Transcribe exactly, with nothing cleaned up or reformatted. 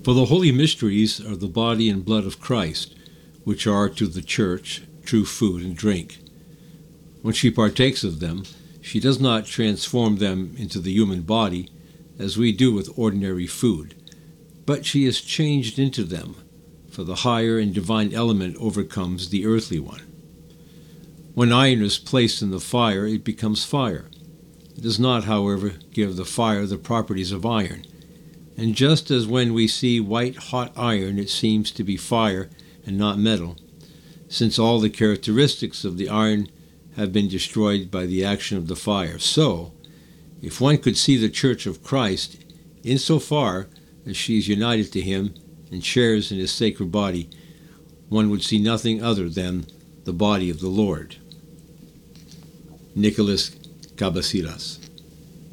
For the holy mysteries are the body and blood of Christ, which are to the church true food and drink. When she partakes of them, she does not transform them into the human body, as we do with ordinary food, but she is changed into them, for the higher and divine element overcomes the earthly one. When iron is placed in the fire, it becomes fire. It does not, however, give the fire the properties of iron. And just as when we see white-hot iron, it seems to be fire and not metal, since all the characteristics of the iron have been destroyed by the action of the fire, so, if one could see the Church of Christ, insofar as she is united to him and shares in his sacred body, one would see nothing other than the body of the Lord. Nicholas Cabasilas.